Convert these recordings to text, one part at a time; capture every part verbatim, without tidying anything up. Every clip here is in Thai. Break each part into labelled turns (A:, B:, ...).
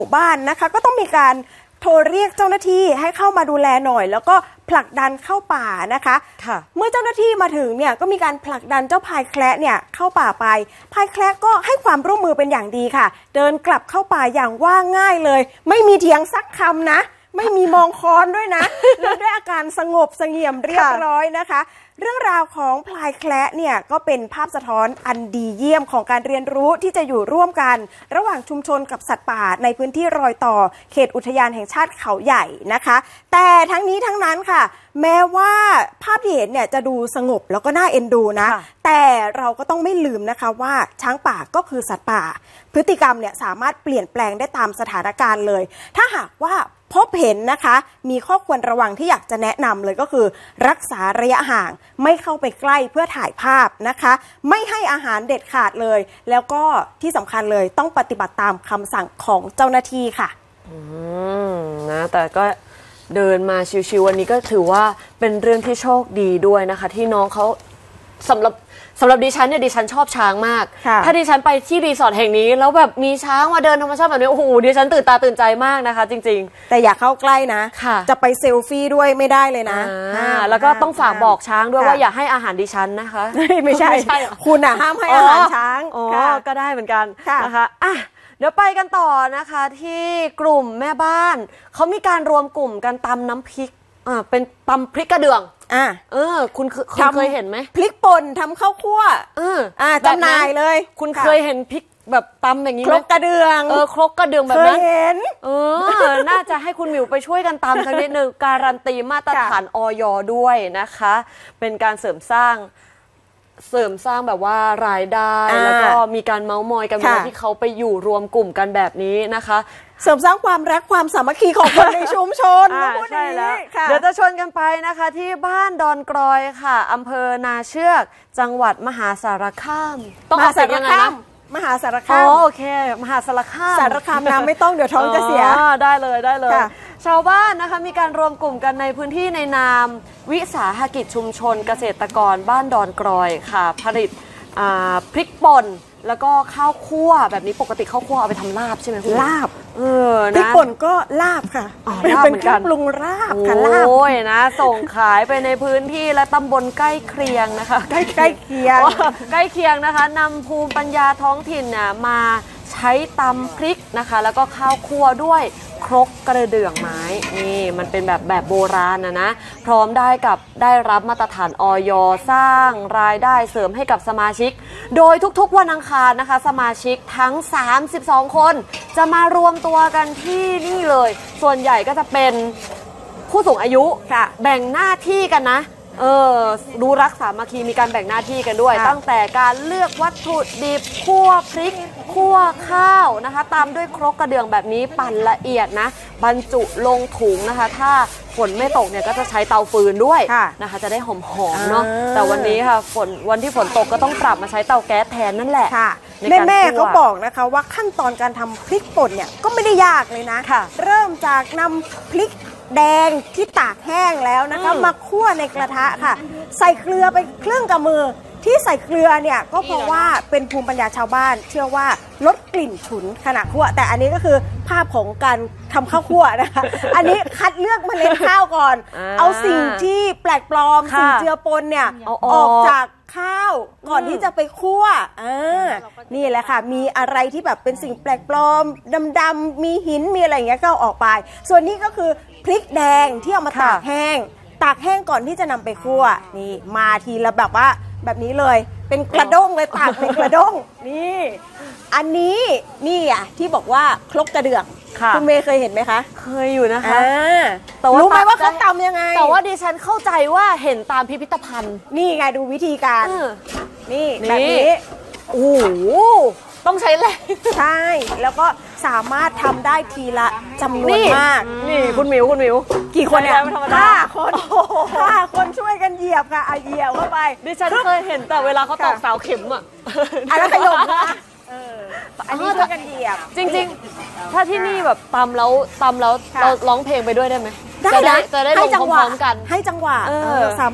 A: หมู่บ้านนะคะก็ต้องมีการโทรเรียกเจ้าหน้าที่ให้เข้ามาดูแลหน่อยแล้วก็ผลักดันเข้าป่านะคะเมื่อเจ้าหน้าที่มาถึงเนี่ยก็มีการผลักดันเจ้าพายแคระเนี่ยเข้าป่าไปพายแคระก็ให้ความร่วมมือเป็นอย่างดีค่ะเดินกลับเข้าป่าอย่างว่าง่ายเลยไม่มีเถียงสักคำนะไม่มีมองค้อนด้วยนะแล้วด้วยอาการสงบเสงี่ยมเรียบร้อยนะคะเรื่องราวของพลายแคระเนี่ยก็เป็นภาพสะท้อนอันดีเยี่ยมของการเรียนรู้ที่จะอยู่ร่วมกันระหว่างชุมชนกับสัตว์ป่าในพื้นที่รอยต่อเขตอุทยานแห่งชาติเขาใหญ่นะคะแต่ทั้งนี้ทั้งนั้นค่ะแม้ว่าภาพที่เห็นเนี่ยจะดูสงบแล้วก็น่าเอ็นดูนะแต่เราก็ต้องไม่ลืมนะคะว่าช้างป่าก็คือสัตว์ป่าพฤติกรรมเนี่ยสามารถเปลี่ยนแปลงได้ตามสถานการณ์เลยถ้าหากว่าพบเห็นนะคะมีข้อควรระวังที่อยากจะแนะนำเลยก็คือรักษาระยะห่างไม่เข้าไปใกล้เพื่อถ่ายภาพนะคะไม่ให้อาหารเด็ดขาดเลยแล้วก็ที่สำคัญเลยต้องปฏิบัติตามคำสั่งของเจ้าหน้าที่ค่ะ
B: อืมนะแต่ก็เดินมาชิวๆวันนี้ก็ถือว่าเป็นเรื่องที่โชคดีด้วยนะคะที่น้องเขาสำหรับสำหรับดิฉันเนี่ยดิฉันชอบช้างมากถ้าดิฉันไปที่รีสอร์ทแห่งนี้แล้วแบบมีช้างมาเดินธรรมชาติแบบนี้โอ้โหดิฉันตื่นตาตื่นใจมากนะคะจริงๆ
A: แต่อย่าเข้าใกล้นะจะไปเซลฟี่ด้วยไม่ได้เลยนะ
B: แล้วก็ต้องฝากบอกช้างด้วยว่าอย่าให้อาหารดิฉันนะคะ
A: ไม่ใช่คุณอ่ะห้ามให้อาหารช้าง
B: อ๋อก็ได้เหมือนกันนะคะอ่ะเดี๋ยวไปกันต่อนะคะที่กลุ่มแม่บ้านเขามีการรวมกลุ่มกันตำน้ำพริกอ่าเป็นตำพริกกระเดื่องอ่าเออคุณเคยเห็นไหม
A: พริกป่นทำข้าวคั่วเอออ่าจำหน่ายเลย
B: คุณเคยเห็นพริกแบบตำอย่างนี้
A: ไหมครกกระเดื่อง
B: เออครกกระเดื่องแบบนั้น
A: เคยเห็น
B: เออน่าจะให้คุณหมิวไปช่วยกันตำสักนิดนึงการันตีมาตรฐานอย.ด้วยนะคะเป็นการเสริมสร้างเสริมสร้างแบบว่ารายได้แล้วก็มีการเม้ามอยกันเวลาที่เขาไปอยู่รวมกลุ่มกันแบบนี้นะคะ
A: เสริมสร้างความรักความสามัคคีของคนในชุมชน
B: ใช่แล้วเดี๋ยวจะชวนกันไปนะคะที่บ้านดอนกรอยค่ะอำเภอนาเชือกจังหวัดมหาสารคาม
A: ต้องออกเสียงยังไงนะมหาสารคาม
B: โอเคมหาสารคาม
A: สารคามน้ำไม่ต้องเดี๋ยวท้องจะเสีย
B: ได้เลยได้เลยชาวบ้านนะคะมีการรวมกลุ่มกันในพื้นที่ในนามวิสาหกิจชุมชนเกษตรกรบ้านดอนกรอยค่ะผลิตพริกป่นแล้วก็ข้าวคั่วแบบนี้ปกติข้าวคั่วเอาไปทำลาบใช่ไหมคุณ
A: ลาบ
B: เออนะ
A: พริกป่นก็ลาบค่ะเป็นเครื่องปรุงลาบค่ะลาบ
B: โอ้ยนะส่งขายไปในพื้นที่และตำบลใกล้เคียงนะคะ
A: ใกล้ใกล้เคียง
B: ใกล้เคียงนะคะนำภูมิปัญญาท้องถิ่นน่ะมาใช้ตำพริกนะคะแล้วก็ข้าวคั่วด้วยครกกระเดื่องไม้นี่มันเป็นแบบแบบโบราณนะนะพร้อมได้กับได้รับมาตรฐานอย.สร้างรายได้เสริมให้กับสมาชิกโดยทุกๆวันอังคารนะคะสมาชิกทั้งสามสิบสองคนจะมารวมตัวกันที่นี่เลยส่วนใหญ่ก็จะเป็นผู้สูงอายุค่ะแบ่งหน้าที่กันนะเออดูรักสามัคคีมีการแบ่งหน้าที่กันด้วยตั้งแต่การเลือกวัตถุดิบคั่วพริกคั่วข้าวนะคะตามด้วยครกกระเดื่องแบบนี้ปั่นละเอียดนะบรรจุลงถุงนะคะถ้าฝนไม่ตกเนี่ยก็จะใช้เตาฟืนด้วยนะคะจะได้หอมๆเนาะแต่วันนี้ค่ะฝนวันที่ฝนตกก็ต้องปรับมาใช้เตาแก๊สแทนนั่นแหละ
A: แม่แม่เขาบอกนะคะว่าขั้นตอนการทำพริกป่นเนี่ยก็ไม่ได้ยากเลยนะเริ่มจากนำพริกแดงที่ตากแห้งแล้วนะคะมาคั่วในกระทะค่ะใส่เกลือไปครึ่งกำมือที่ใส่เกลือเนี่ยก็เพราะว่าเป็นภูมิปัญญาชาวบ้านเชื่อว่าลดกลิ่นฉุนขณะคั่วแต่อันนี้ก็คือภาพของการทำข้าวคั่วนะคะอันนี้คัดเลือกเมล็ดข้าวก่อนเอาสิ่งที่แปลกปลอมสิ่งเจือปนเนี่ยออกจากข้าวก่อนที่จะไปคั่วอ่านี่แหละค่ะมีอะไรที่แบบเป็นสิ่งแปลกปลอมดำๆมีหินมีอะไรอย่างเงี้ยก็ออกไปส่วนนี้ก็คือพริกแดงที่เอามาตากแห้งตากแห้งก่อนที่จะนำไปคั่วนี่มาทีละแบบว่าแบบนี้เลยเป็นกระด้งเลยตากเป็นกระด้งนี่อันนี้นี่อ่ะที่บอกว่าครกกระเดื่องคุณเมย์เคยเห็นไหมคะ
B: เคยอยู่นะคะ
A: แต่รู้ไหมว่าเขาทำยังไง
B: แต่ว่าดิฉันเข้าใจว่าเห็นตามพิพิธภัณฑ์
A: นี่ไงดูวิธีการนี่แบบนี้
B: โอ้โหต้องใช้แรง
A: ใช่แล้วก็สามารถทำได้ทีละจำนวนมาก
B: นี่คุณหมิวคุณหมิว
A: กี่คนเนี่ยห้าคนห้าคนช่วยกันเหยียบค่ะเหยียบเข้าไป
B: ดิฉันเคยเห็นแต่เวลาเขาตอกเสาเข็มอ่ะ
A: อันนั้นขยมนะอันนี้ช่วยกันเหยียบ
B: จริงๆถ้าที่นี่แบบตำแล้วตำแล้วเราร้องเพลงไปด้วยได้ไหม
A: ได้นะจะได้ให้จังหวะกันให้จังหวะสามารถ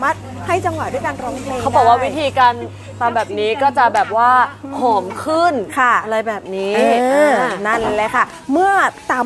A: ให้จังหวะด้วยการร้องเพลง
B: เขาบอกว่าวิธีการตำแบบนี้ก็จะแบบว่าหอมขึ้น
A: ค่ะ
B: อะไรแบบนี้
A: นั่นแหละค่ะ เมื่อตำ